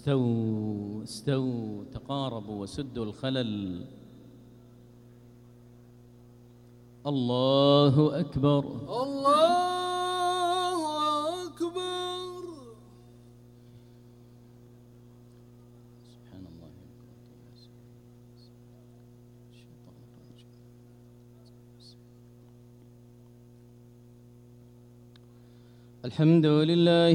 استووا استووا تقاربوا وسدوا الخلل. الله أكبر الله أكبر. سبحان الله. الحمد لله